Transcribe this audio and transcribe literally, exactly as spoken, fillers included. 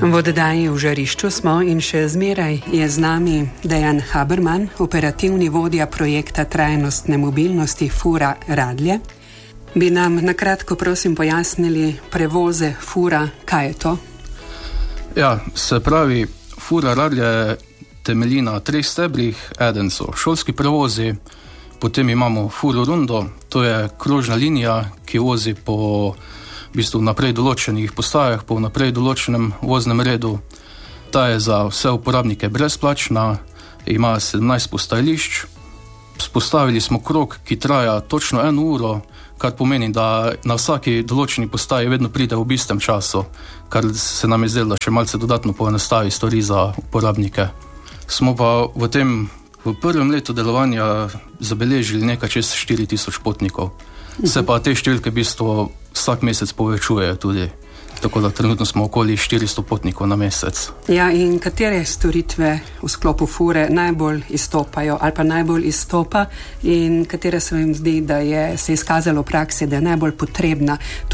V oddaji V žarišču smo in še zmeraj je z nami Dejan Haberman, operativni vodja projekta trajnostne mobilnosti Fura Radlje. Bi nam na kratko prosim pojasnili prevoze Fura, kaj je to? Ja, se pravi, Fura Radlje temelji na treh stebrih. Eden so šolski prevozi, potem imamo Furo Rundo, to je krožna linija, ki vozi po v bistvu naprej določenih postajah, po naprej določenem voznem redu. Ta je za vse uporabnike brezplačna, ima sedemnajst postajališč. Spostavili smo krog, ki traja točno eno uro, kar pomeni, da na vsaki določeni postaji vedno pride v istem času, kar se nam je zdelo, da še malce dodatno poenostavi stvari za uporabnike. Smo pa v tem, v prvem letu delovanja zabeležili nekaj čez štiri tisoč potnikov. Se pa te številke v bistvu vsak mesec povečujejo tudi, tako da trenutno smo okoli štiristo potnikov na mesec. Ja, in katere storitve v sklopu Fure najbolj izstopajo ali pa najbolj izstopa in katere se vam zdi, da je se izkazalo v praksi, da je najbolj potrebna